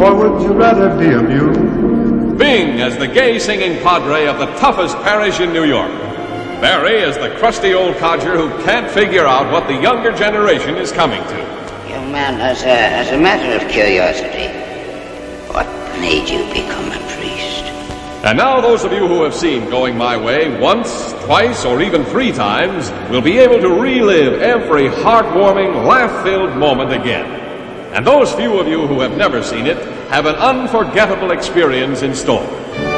or would you rather be a mule? Bing as the gay singing padre of the toughest parish in New York. Barry as the crusty old codger who can't figure out what the younger generation is coming to. Young man, as a matter of curiosity, what made you become a priest? And now those of you who have seen Going My Way once, twice, or even 3 times will be able to relive every heartwarming, laugh-filled moment again. And those few of you who have never seen it have an unforgettable experience in store.